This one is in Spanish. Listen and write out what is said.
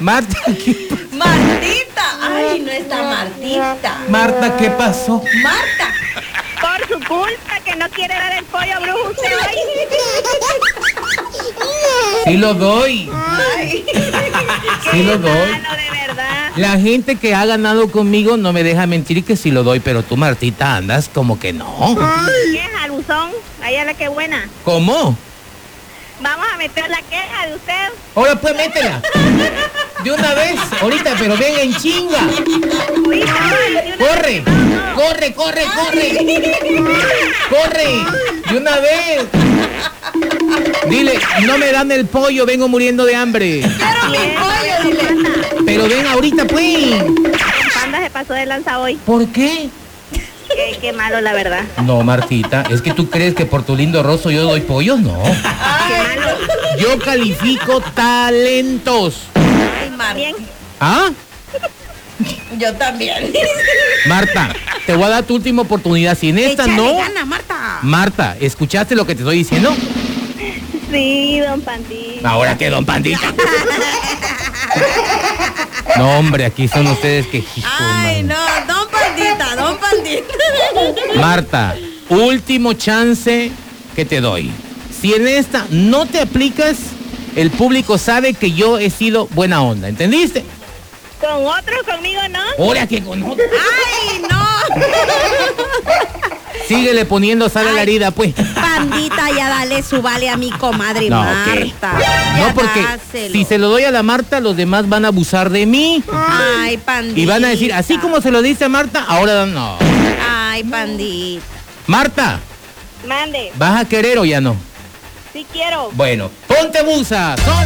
Marta, ¿qué? Martita. Ay, no está Martita. Marta, ¿qué pasó? Marta. Por su culpa que no quiere dar el pollo brujo usted hoy. Sí lo doy. Ay. Sí lo doy. Malo, de verdad. La gente que ha ganado conmigo no me deja mentir que sí lo doy, pero tú, Martita, andas como que no. ¿Qué es aluzón? Ahí es la que buena. ¿Cómo? Vamos a meter la queja de usted. Ahora pues métela. De una vez, ahorita, pero ven en chinga. Uy, ay, Corre, corre, corre, corre. Corre, de una vez. Dile, no me dan el pollo, vengo muriendo de hambre. Quiero mi pollo, dile. Pero ven ahorita pues. Panda se pasó de lanza hoy. ¿Por qué? Qué malo, la verdad. No, Martita, es que tú crees que por tu lindo rostro yo doy pollos, no. Qué malo. Yo califico talentos. Ay, Marta. Bien. ¿Ah? Yo también. Marta, te voy a dar tu última oportunidad. Si en esta Échale no... gana, Marta. Marta, ¿escuchaste lo que te estoy diciendo? Sí, don Pandita. Ahora que don Pandita. No, hombre, aquí son ustedes que... Ay, no, don Pandita, don Pandita. Marta, último chance que te doy. Si en esta no te aplicas, el público sabe que yo he sido buena onda, ¿entendiste? Con otro, conmigo no. Ahora que con otro. Ay, no. Síguele poniendo sal a la herida, pues. Pandita, ya dale su vale a mi comadre No, Marta. ¿qué? Ya No, porque dáselo. si se lo doy a la Marta, los demás van a abusar de mí. Ay, Pandita. Y van a decir, así como se lo dice a Marta, ahora no. Ay, Pandita. Marta, Mande. ¿vas a querer o ya no? Sí quiero. Bueno, ponte busa. Son